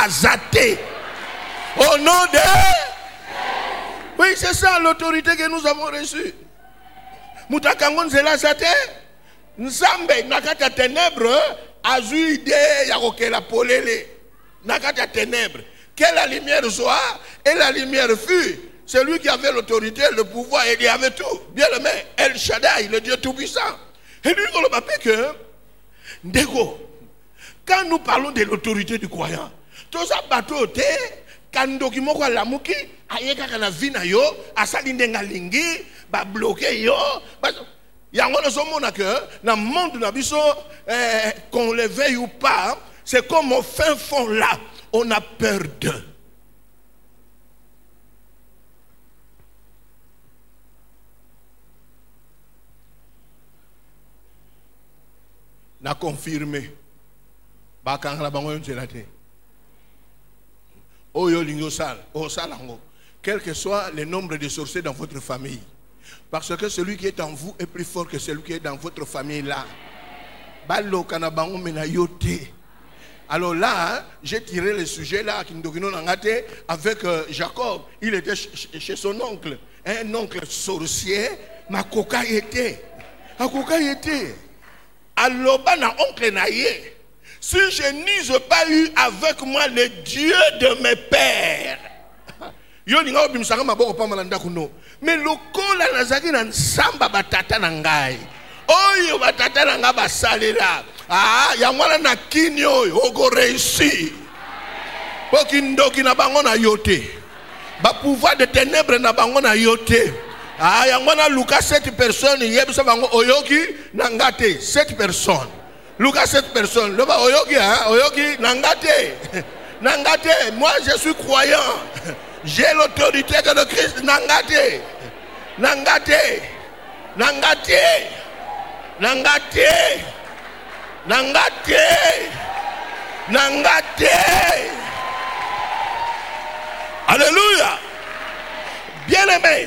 Azaté. Au nom de... Oui, c'est ça l'autorité que nous avons reçue. Moutakangon zela Azaté. Nzambe nakata ténèbres azui idée ya la polele. Nakata ténèbres. Que la lumière soit et la lumière fut. C'est lui qui avait l'autorité, le pouvoir, et il y avait tout. Bien aimé, El Shaddai, le Dieu tout-puissant. Et lui, on le rappelle que, Ndego, quand nous parlons de l'autorité du croyant, tout ça bateau te, quand document quoi la mouki, ayeka kana vina yo, asali ndenga lingi, ba bloqué yo, il y a un que dans le monde nabiso, qu'on le veuille ou pas, c'est comme au fin fond là, on a peur d'eux. Na confirmé bakanga bango nzelate oyo lingo sal o salango quel que soit le nombre de sorciers dans votre famille, parce que celui qui est en vous est plus fort que celui qui est dans votre famille là. Balo kana bango mena yote. Alors là, j'ai tiré le sujet là avec Jacob. Il était chez son oncle, un oncle sorcier. Makoka était. Makoka était. Alors, oncle naïe, si je n'eusse pas eu avec moi le Dieu de mes pères, mais le col à Nazaki n'a samba batata nangai. Oh, yo batata nanga basalela. Ah, yamwana na kinyo, ogo réussi. Pokindo na bango na yote. Ba pouvoir de ténèbres na bango na yote. Ah, yamwana Lucas 7 personnes, yebisa bango oyoki nangate 7 personnes. Lucas 7 personnes. Le ba oyoki hein, oyoki nangate. Nangate, moi je suis croyant. J'ai l'autorité de le Christ nangate. Nangate. Nangate. Nangate. Nangate. Nangate. Alléluia. Bien aimé.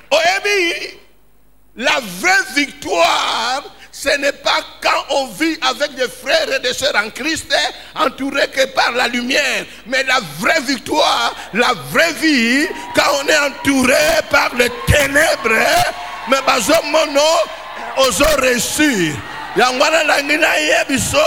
La vraie victoire, ce n'est pas quand on vit avec des frères et des sœurs en Christ, entourés que par la lumière. Mais la vraie victoire, la vraie vie, quand on est entouré par les ténèbres, mais bazomono, oso reçu. Yangwana langina yebiso,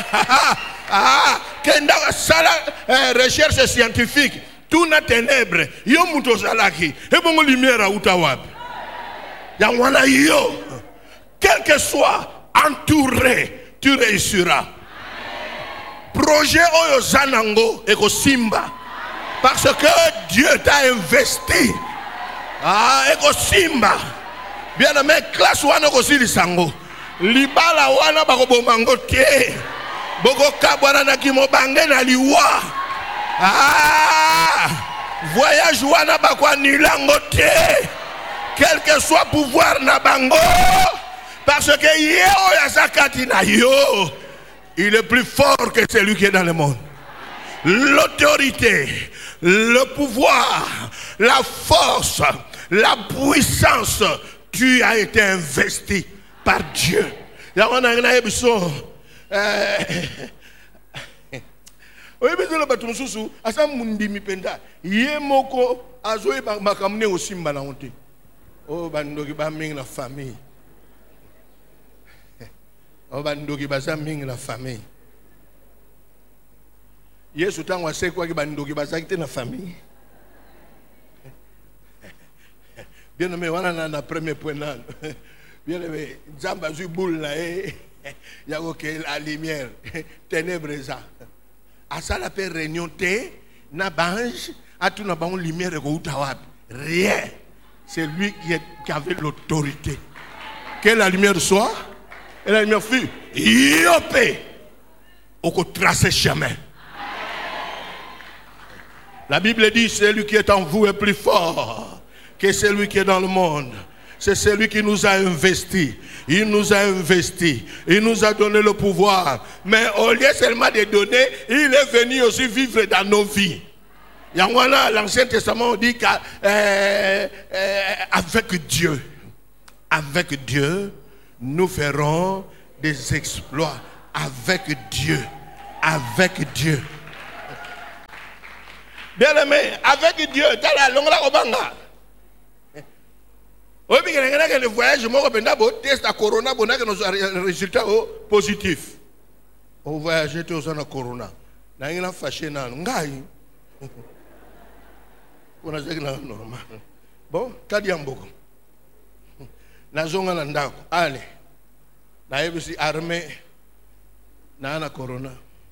kenda sala recherche scientifique. Tout na ténèbres, yo muto salaki, et bon lumière à Outawab. Yangwana yo, quel que soit entouré, tu réussiras. Projet Oyo Zanango et Simba, parce que Dieu t'a investi. Ah, et Simba, bien aimé, classe wana kosi lisango, libala wana bako mango te, boko kabwana na kimo bange na liwa. Ah, voyage wana bakwa nilango te, quel que soit pouvoir na bango, parce que yeo yazakati na yo, il est plus fort que celui qui est dans le monde. L'autorité, le pouvoir, la force, la puissance, tu as été investi par Dieu. Oui, mais le bateau sous asa mundi mi penda yemoko azoe makamne osimba na honte. Oh bandoki ba ming la famille. Oh bandoki ba ming la famille. Yesu tangwa sekwa ki bandoki ba zakite na famille. Bien aimé, wana na premier point là. Bien aimé, Zamba zu boule là ya OK la lumière, ténèbres ça. À ça la paix réunion té na bange à tout na ban lumière ko utawab rien, c'est lui qui avait l'autorité. Que la lumière soit et la lumière fut yopé au ko tracer chemin. La Bible dit celui qui est en vous est plus fort que celui qui est dans le monde. C'est celui qui nous a investis. Il nous a investis. Il nous a donné le pouvoir. Mais au lieu seulement de donner, il est venu aussi vivre dans nos vies. L'Ancien Testament dit qu'avec Dieu, nous ferons des exploits. Avec Dieu. Bien aimé, avec Dieu, tu as la longue la obanga. Oui, mais le voyage, je test à corona, on a nos résultats positifs. Au voyage, tu as corona. Na ina fâché na ngai. On a dit normal. Bon, kadi amboko. Na zonga na ndako. Allez. Na yebisi armée na na corona.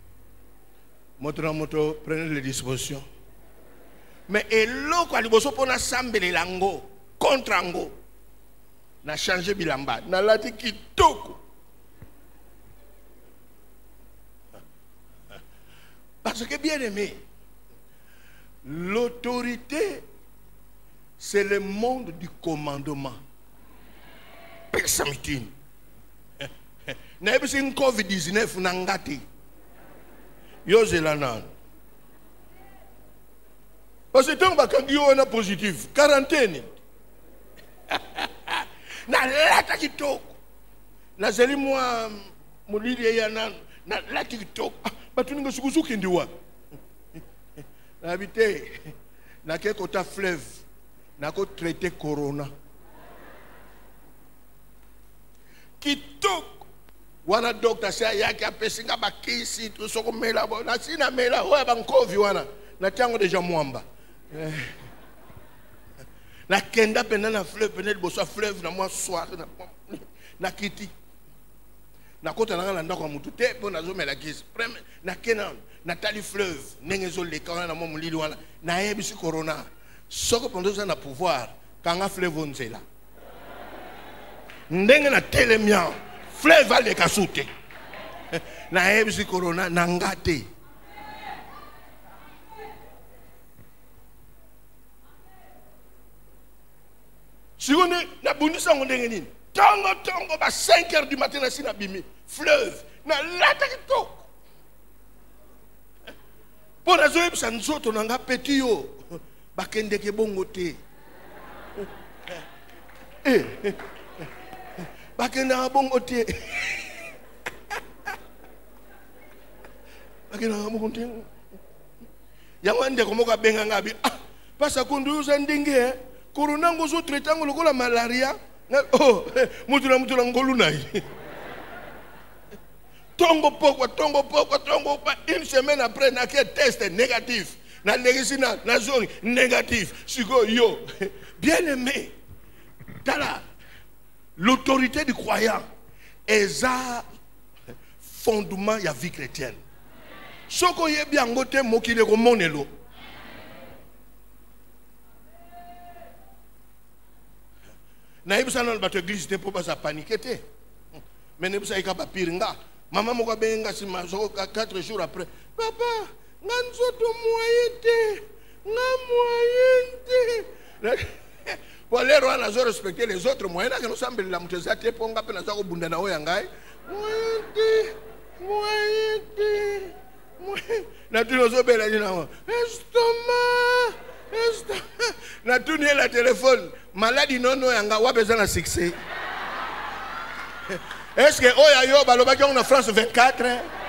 Moto, prenez les dispositions. Mais eloko aliboso pona sambele lango contre ango. Na changé bilamba. Na lati kitoko. Parce que bien aimé, l'autorité, c'est le monde du commandement. Personne. Na ebisi COVID-19 nangati. Yo zelanan. Parce que tant que yo on a positif, quarantaine. Na lata kitoko. Na zeli moi mulili yana na lata kitoko. Batuninga sukuzuki ndiwa. Na habité na ke kota fleuve na ko traiter corona. Kitoko wana docteur sa yaki apesinga bakisi to soko mela bo na sina mela oya bankovi wana na tango deja mwamba. Na kenda pena na fleuve pena boso fleuve na moi soir na kiti. Na kota na ndako ya mutu te po nazo mela kisi. Na kena na tali fleuve ndenge zo leka wana na mo mulili wana na yebisi corona. Soko pondoza na pouvoir kanga fleuve nzela. Ndenge na telemia fleuve va le kasute. Na yebisi corona na ngate. Si on est na bonisa ndenge nini? Tongo ba 5 heures du matin na sina bimi fleuve na lata kitoko. Pour la zoe sa nzoto nanga petit yo bakende ke bongo te. Bakende na bongo te. Bakende na bongo te. Yawande komoka benga ngabi pasa kundu uza ndinge corona ngozo tretango lokola malaria. Oh, mutula ngolu nai. Tongo pokwa, une semaine après, na ke test négatif. Na négatif, na zone négatif. Siko yo. Bien aimé. Tala, l'autorité du croyant est un fondement de la vie chrétienne. Soko ye bien ngote mokile ko monelo. Na ibisa na bato église te po ba sa paniquer te. Mais ne bisa ikaba piringa. Maman moko benga si mazo 4 jours après. Papa, nganzo to moyete. Nga moyete. Pour les rois na zo respecter les autres moyens que nous semble la muteza te ponga pe na zo bunda na oya ngai. Moyete. Na tu no zo bela ni na. Estomac. Na tu ni la téléphone. Maladie non yanga wa besoin de succès. Est-ce que oya yo balobaki en France 24?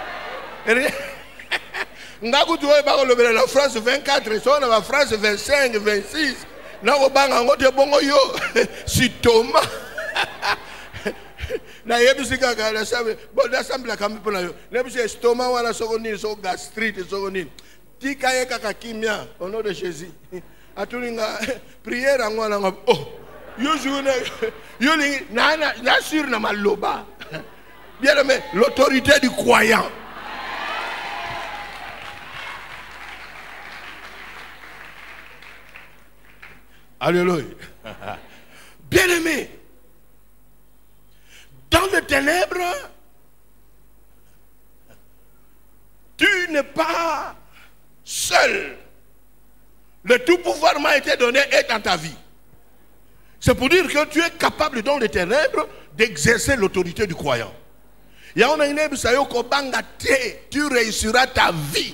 Ngaku tu ba kolobela la France 24, so na France 25, 26. Na ko banga ngote bongo yo si Thomas. Na yebisi kaka la sabe, bon da semble ka mpe na yo. Na bisi estomac wana soko nini so gastrite soko nini. Tika ye kaka kimia au nom de Jésus. Atulinga prière ngwana ngab oh yo joune yo na sur na maloba. Bien aimé, l'autorité du croyant. Alléluia. Bien aimé, dans les ténèbres, tu n'es pas seul. Le tout pouvoir m'a été donné et dans ta vie. C'est pour dire que tu es capable dans les ténèbres d'exercer l'autorité du croyant. Tu réussiras ta vie.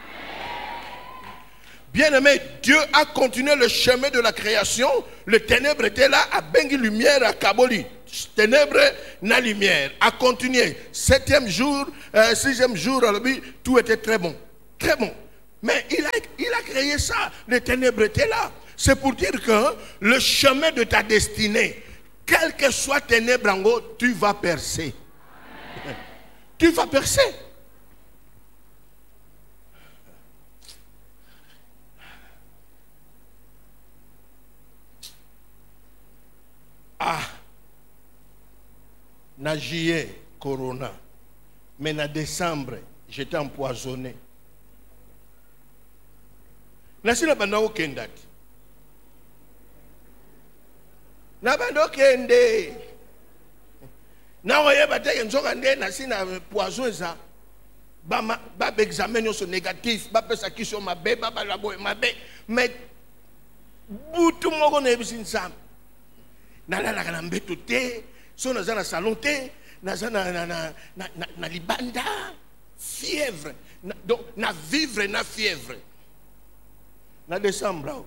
Bien-aimé, Dieu a continué le chemin de la création. Le ténèbre était là, à bengi lumière, à Kaboli. Ténèbres, na lumière. A continué. 7e jour, 6e jour, tout était très bon. Très bon. Mais il a créé ça. Les ténèbres étaient là. C'est pour dire que le chemin de ta destinée, quelles que soient ténèbres en haut, tu vas percer. Tu vas percer. Ah, na juillet, corona. Mais en décembre, j'étais empoisonné. Nasi na banda okenda. Na banda okende. Na oye bateke nzoka nde nasi na poison ça. Ba examen yo so négatif, ba pesa kiso mabe, ba labo mabe. Mais butu moko na ebisi nsam. Na la na mbeto te, so na za salon te, na za na libanda, fièvre. Donc na vivre na fièvre. Na décembre.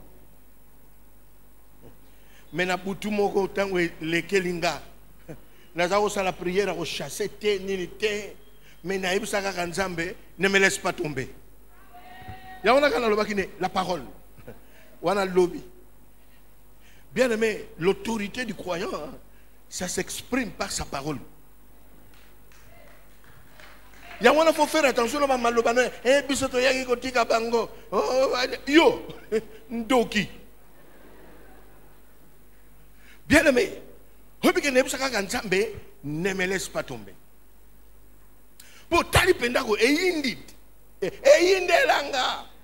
Mais na butu moko tango lekelinga. Na za osala prière au chasser te nini te. Mais na ibisaka kanzambe ne me laisse pas tomber. Ya on a kana lobaki ne la parole. Wana lobby. Bien aimé, l'autorité du croyant, ça s'exprime par sa parole. Il y a un faut faire attention à malobano. Eh bisoto yaki kotika bango. Oh yo ndoki. Bien aimé, hobike nebusaka kanzambe ne me laisse pas tomber. Pour tali pendako eyindit. Eyindelanga.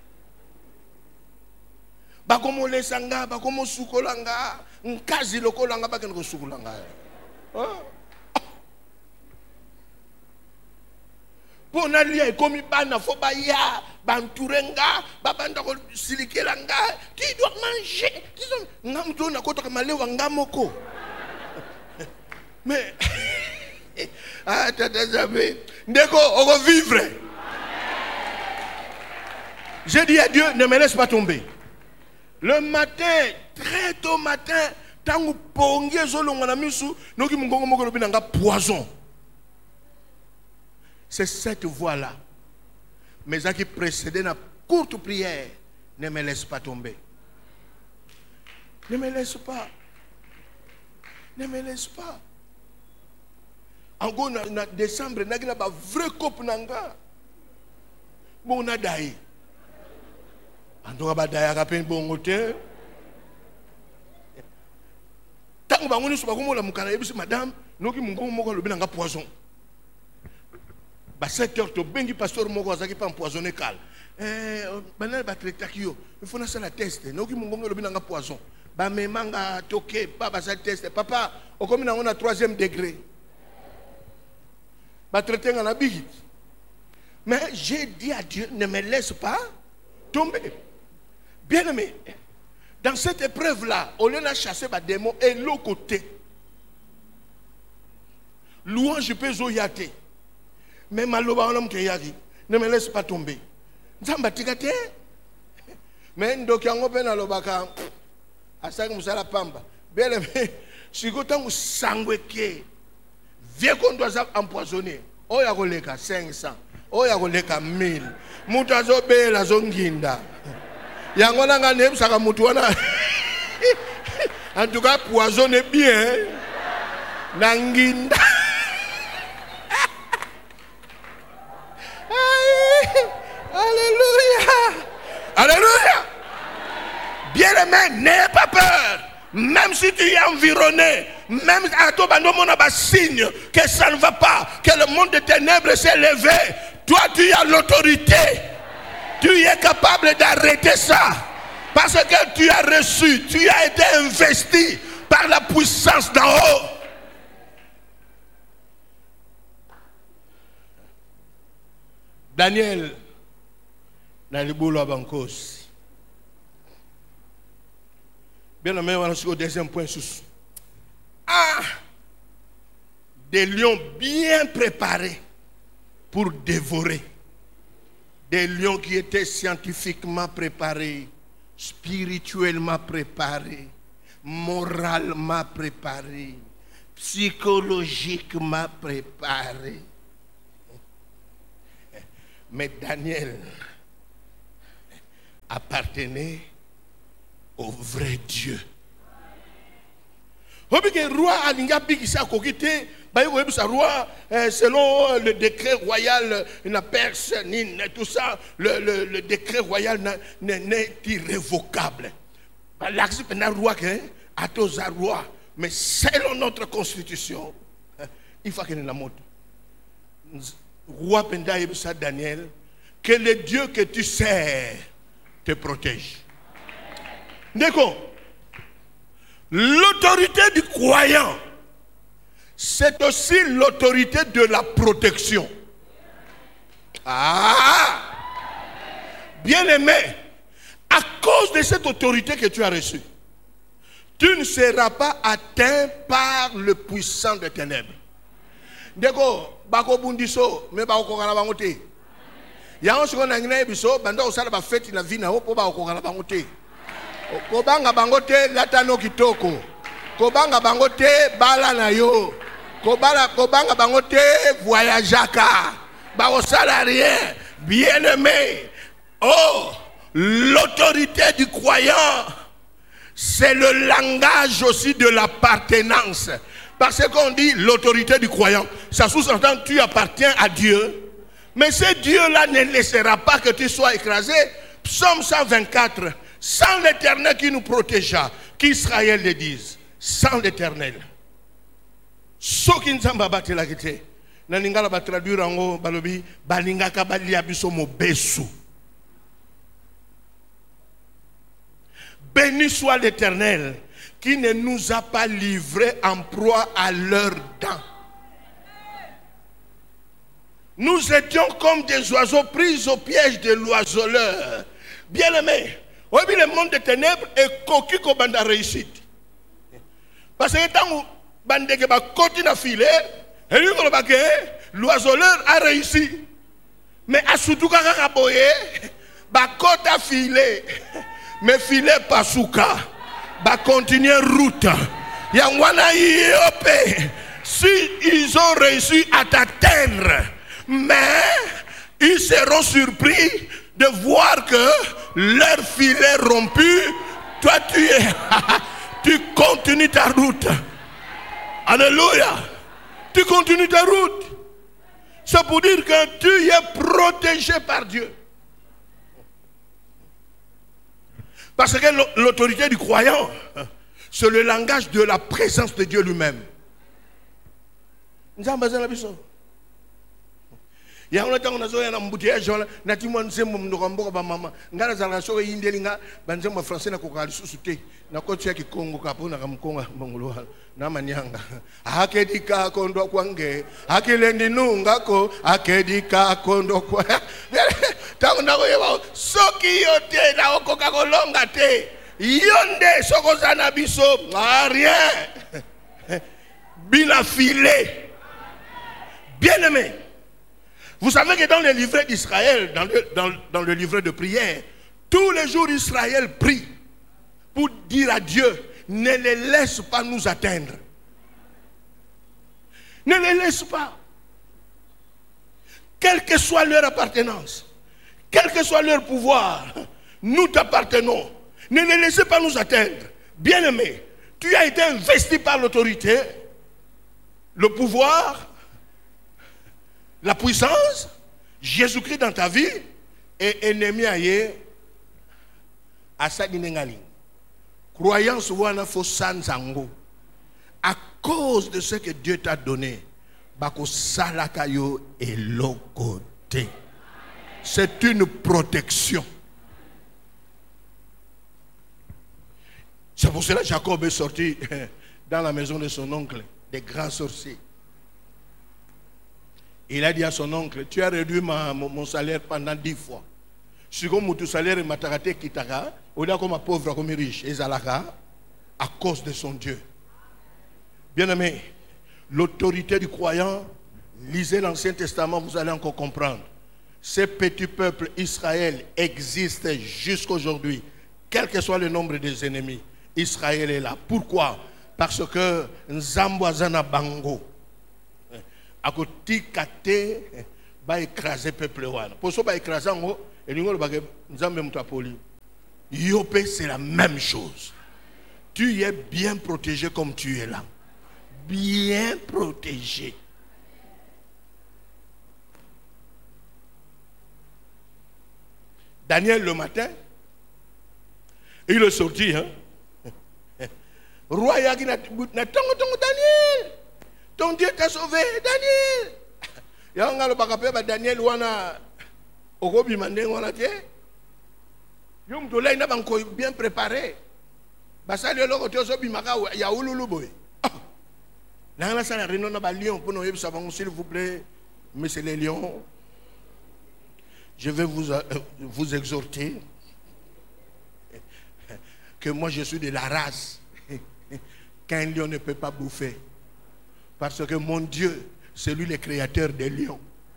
Bakomo lesanga, bakomo sukolanga, nkazi lokolanga bakeno sukolanga. Pour nalia komi bana fo ba ya banturenga babanda ko silikelanga qui doit manger qui sont ngamto na kotoka malewa ngamoko. Mais ah tata jamais ndeko on vivre. J'ai dit à Dieu ne me laisse pas tomber. Le matin, très tôt matin, tangu pongie zolonga na misu, noki mungongo moko lobi nanga poison. C'est cette voie-là. Mais ça qui précédait la courte prière, ne me laisse pas tomber. Ne me laisse pas. Ne me laisse pas. En gros, en décembre, il y a un vrai couple. Bon, on a d'ailleurs. En tout cas, d'ailleurs, il y a un bon hôtel. Tant que vous avez dit, madame, nous avons un poison. 7 heures, tu as pasteur moko azaki pas empoisonné cal. Banal ba traiter kio. Il faut na la test. Noki mungongo lobi nanga poison. Ba memanga toke pas ba sa test. Papa, o comme na on a 3e degré. Ba traiter ngana bigi. Mais j'ai dit à Dieu ne me laisse pas tomber. Bien aimé, dans cette épreuve là, on a chassé ba démon et l'autre côté. Louange peut zoyate. Mais maloba on ne me laisse pas tomber. Nzambatikate. Mais ndoki yango pe na lobaka asaki musala pamba. Bien aimé, sikoto sangweke. Vieux qu'on doit empoisonner. Oya koleka 500. Oya koleka 1000. Mutu azobela zonginda. Yango nanga nebusaka mutu wana. En tout cas poisonner bien. Nanginda. Alléluia. Alléluia. Bien-aimé, n'aie pas peur. Même si tu es environné, même à ton abandon, on a un signe que ça ne va pas, que le monde des ténèbres s'est levé. Toi, tu as l'autorité. Tu es capable d'arrêter ça. Parce que tu as reçu, tu as été investi par la puissance d'en haut. Daniel, dans le boulot à Bankos. Bien aimé, on est au deuxième point. Ah, des lions bien préparés pour dévorer. Des lions qui étaient scientifiquement préparés, spirituellement préparés, moralement préparés, psychologiquement préparés. Mais Daniel appartenait au vrai Dieu. Le roi selon le décret royal, la Perse, tout ça, le décret royal n'est irrévocable. Mais selon notre constitution, il faut qu'il y ait la mode. Roi Penda Ebsa Daniel, que le Dieu que tu sers te protège. D'accord. L'autorité du croyant, c'est aussi l'autorité de la protection. Ah! Bien-aimé, à cause de cette autorité que tu as reçue, tu ne seras pas atteint par le puissant des ténèbres. D'accord, bako bundiso, mais bako kala bangote. Yango siko na ngina biso, banda osala ba fête na vie na ho po bako kala bangote. Kobanga bangote latano kitoko. Kobanga bangote bala na yo. Kobanga bangote voyageaka. Bako sala rien. Bien-aimé. Oh, l'autorité du croyant, c'est le langage aussi de l'appartenance. Parce qu'on dit l'autorité du croyant, ça sous-entend que tu appartiens à Dieu. Mais ce Dieu-là ne laissera pas que tu sois écrasé. Psaume 124. Sans l'Éternel qui nous protégea, qu'Israël le dise. Sans l'Éternel. Ce qui nous a battu la guette. Naninga va traduire en haut, balobi, balinga kabali abiso mo besu. Béni soit l'Éternel qui ne nous a pas livrés en proie à leurs dents. Nous étions comme des oiseaux pris au piège de l'oiseleur. Bien-aimé, le monde des ténèbres est coquille comme banda réussite. Parce que tant que ba côté na filé, l'oiseleur a réussi. Mais à surtout quand a boyé, ba côté a filé, mais filé pas souka. Va continuer route. Si ils ont réussi à t'atteindre, mais ils seront surpris de voir que leur filet rompu, toi tu continues ta route. Alléluia. Tu continues ta route. C'est pour dire que tu es protégé par Dieu. Parce que l'autorité du croyant, c'est le langage de la présence de Dieu lui-même. Nous avons besoin de la personne. Il y a un temps où nous avons un embouteillage, nous avons dit que nous avons dit maman, nous avons dit que nous avons dit que français n'a pas souté. Nous avons dit que Congo Capo n'a pas Congo Mongolo. Namanyanga. Akedika kondo kwange. Akilendi nungako. Akedika kondo kwa. Tangu nako yewa. Soki yote na okoka kolonga te. Yonde soko zana biso. Rien. Bina filé. Bien-aimé. Vous savez que dans le livret d'Israël, dans le livret de prière, tous les jours Israël prie pour dire à Dieu, ne les laisse pas nous atteindre. Ne les laisse pas. Quelle que soit leur appartenance, quel que soit leur pouvoir, nous t'appartenons. Ne les laissez pas nous atteindre. Bien-aimé, tu as été investi par l'autorité, le pouvoir, la puissance, Jésus-Christ dans ta vie, et ennemi aïe, à sa dinengali. Croyance wana fo sanzango. À cause de ce que Dieu t'a donné, bako salakayo et lokote. C'est une protection. C'est pour cela que Jacob est sorti dans la maison de son oncle, des grands sorciers. Il a dit à son oncle, tu as réduit mon salaire pendant 10 fois. Si comme ton salaire est mataraté kitaka, on a comme un pauvre comme riche, et zalaka, à cause de son Dieu. Bien-aimé, l'autorité du croyant, lisez l'Ancien Testament, vous allez encore comprendre. Ce petit peuple Israël existe jusqu'aujourd'hui, quel que soit le nombre des ennemis. Israël est là. Pourquoi? Parce que Nzambouazana Bango. A côté kate va écraser peuple wana. Pour ça va écraser ngo et lingo ba nzambe mutapoli. Yopé, c'est la même chose. Tu es bien protégé comme tu es là. Bien protégé. Daniel le matin, il est sorti, hein. Roi Yagi n'a Daniel, ton Dieu t'a sauvé, Daniel. Yanga le bakapé ba Daniel wana ogobi mande wana te. Yom dolay na banko bien préparé. Basali le côté so bimaka ya ululu boy. Là la sala réunion na ba lion pour nous yebisa bango s'il vous plaît, monsieur les lions. Je vais vous exhorter que moi je suis de la race qu'un lion ne peut pas bouffer. Parce que mon Dieu, c'est lui le créateur des lions.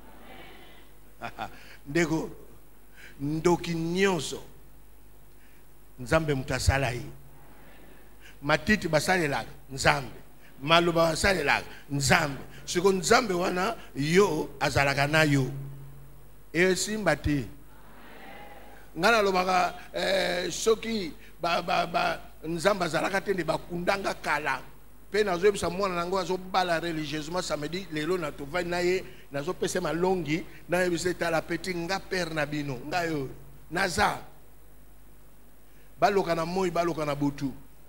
Ndego, ndoki nyonso, nzambe mutasalai. Matiti basalela, nzambe. Maluba basalela, nzambe. Siko nzambe wana, yo azalaka na yo. Et simbati. Ngana lobaka soki nzamba zalaka tende bakundanga kala. Pe nazo ebisa mwana nango azo bala religieusement samedi lelo na to vai naye nazo pese malongi na ebisa tala peti nga père na bino ngayo naza baloka na moi baloka na butu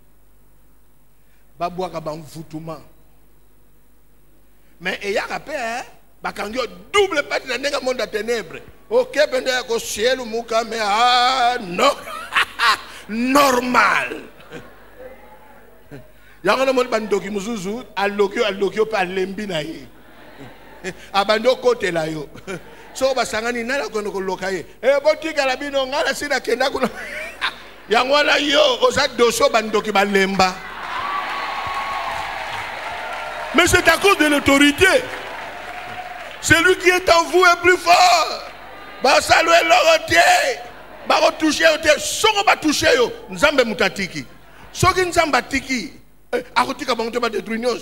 babwaka bamvutuma mais eyaka pe bakangi double partie na ndenga monde à ténèbres. OK pende ko cielo muka mais non normal. Yangana mon bandoki muzuzu alokyo pa lembi na ye. Abando kote la yo. So basangani nala kono ko lokaye. Botika la bino ngala sina kenda kuno. Yangwana yo oza doso bandoki balemba. Mais c'est à cause de l'autorité. Celui qui est en vous est plus fort. Ba saluer l'autorité. Ba retoucher au te soko ba toucher yo. Nzambe mutatiki. Soki nzamba tiki. Akotika bango ba détruire.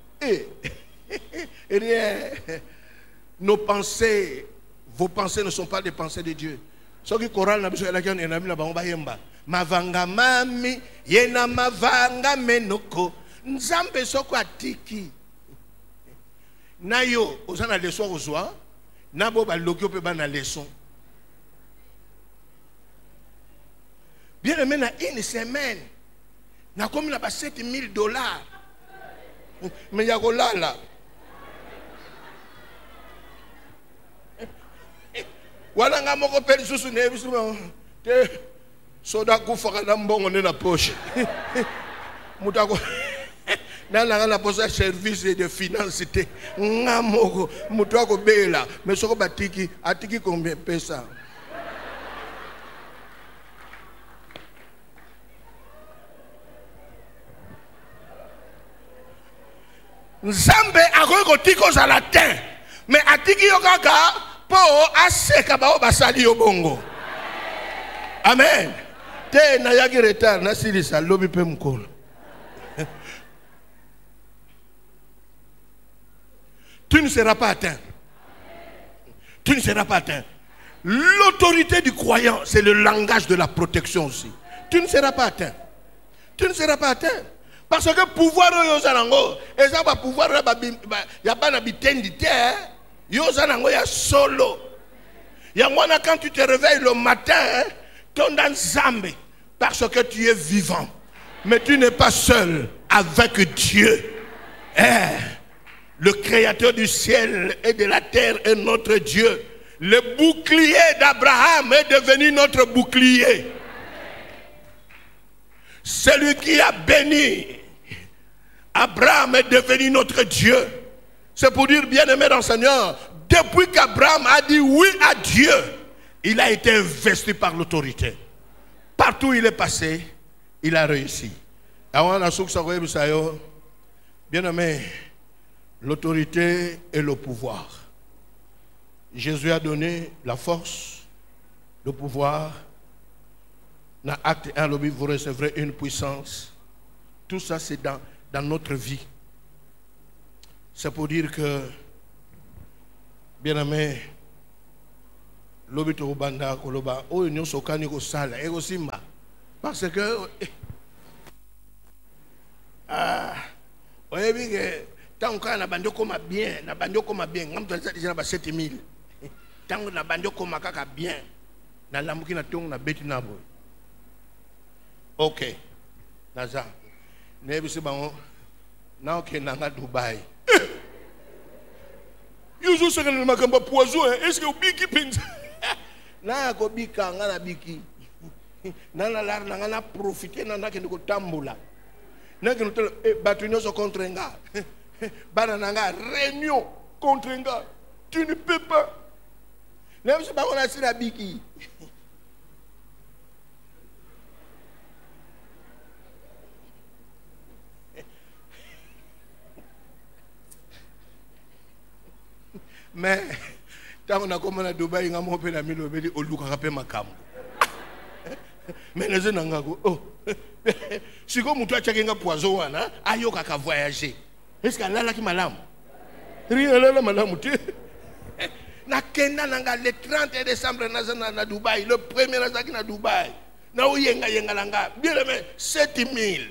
Rien. Nos pensées, vos pensées ne sont pas des pensées de Dieu. Soki choral na biso la kion na bina bango ba yemba. Mavanga mami yena mavanga menoko. Nzambe soko atiki. Na yo, osana leçon ozwa, na bo ba lokyo pe ba na leçon. Bien aimé na une semaine, na comme na ba $7,000. Mais ya ko lala. Wala nga moko pe susu ne bisu te soda ku faka na mbongo ne na poche. Mutako dans la poste service de finance te ngamoko mutu ako bela mais soko batiki atiki combien pesa nzambe akoki tiko za latin mais atiki yo kaka po aseka bao basali yo bongo amen te na yaki retard na silisa lobi pe mkolo. Tu ne seras pas atteint. Tu ne seras pas atteint. L'autorité du croyant, c'est le langage de la protection aussi. Tu ne seras pas atteint. Tu ne seras pas atteint. Parce que pouvoir yosanango, et ça va pouvoir ya bana bitendi te, yosanango ya solo. Yangwana quand tu te réveilles le matin, ton dans Zambé, parce que tu es vivant. Mais tu n'es pas seul avec Dieu. Le créateur du ciel et de la terre est notre Dieu. Le bouclier d'Abraham est devenu notre bouclier. Celui qui a béni Abraham est devenu notre Dieu. C'est pour dire, bien-aimé dans le Seigneur, depuis qu'Abraham a dit oui à Dieu, il a été investi par l'autorité. Partout où il est passé, il a réussi. Bien-aimé, l'autorité et le pouvoir. Jésus a donné la force, le pouvoir. Dans Acte 1, vous recevrez une puissance. Tout ça, c'est dans notre vie. C'est pour dire que, bien aimé, l'obito banda koloba o union sokani ko sala e ko simba Parce que oyebi que tant qu'on a bandi comme bien, na bandi comme bien, ngam to déjà ba 7000. Tant na bandi comme kaka bien, na lamuki na tong na beti na boy. OK. Naza. Nebi se bango na OK na Dubai. Yuzo saka na makamba poison, est-ce que obiki penza? Na ko bika ngana biki. Nana lar na ngana profiter na ke ndiko tambola. Na ke nutelo batu nyonso contre nga. Bana nanga réunion contre nga. Tu ne peux pas. Même si pas on a si la biki. Mais tant qu'on a commencé à Dubaï, on a monté la mille obédi au Luka rapé ma cam. Mais les gens n'ont pas. Si comme toi tu as un poison, ayo kaka voyager. Est-ce que là qui malam? Rien là malam tu. Na kenda nanga le 30 décembre na Dubaï, le premier nazaki na Dubaï. Na uyenga yenga langa. Bien mais 7000.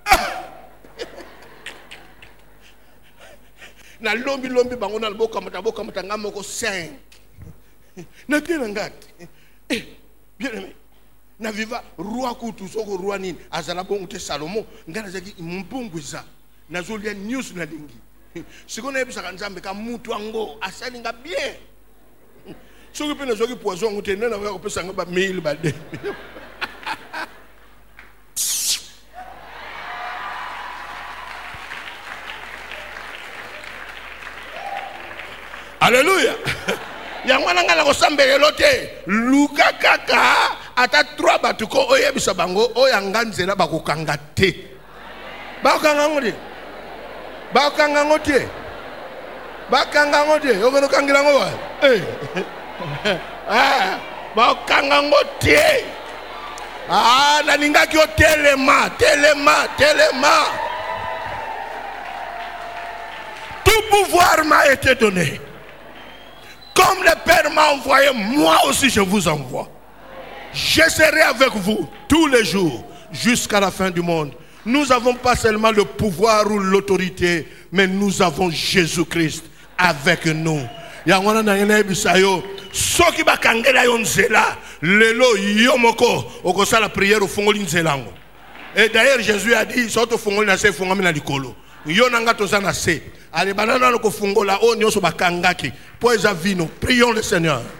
Na lombi bango na boka mata ngamoko 5. Na kena ngati. Bien aimé. Na viva roi kutu soko roi nini azala bongo te Salomo ngana zaki mpungwiza na zolia news na lingi. Sikona ebisa Nzambe ka mutu ango asalinga bien. Soki pe na zoki poison ngute na na ko pesa ngaba 1000 ba 2000. Alléluia. Yangwana ngala ko sambelelo te. Luka kaka ata 3 batuko oyebisa bango oyanga nzela bakokanga te. Bakanga ngodi. Bakanga ngoti. Bakanga ngoti. Okono kangira ngo wa. Bakanga ngoti. Na ningaki o telema. Tout pouvoir m'a été donné. Comme le Père m'a envoyé, moi aussi je vous envoie. Je serai avec vous tous les jours jusqu'à la fin du monde. Nous n'avons pas seulement le pouvoir ou l'autorité, mais nous avons Jésus-Christ avec nous. Yangwana na yene bisayo soki bakangela yo nzela lelo yomoko okosa la prière au fongoli nzelango. Et d'ailleurs Jésus a dit soto fongoli na se fongami na likolo. Yo nanga toza na se. Ale banana ko fongola o nyoso bakangaki. Po eza vino. Prions le Seigneur.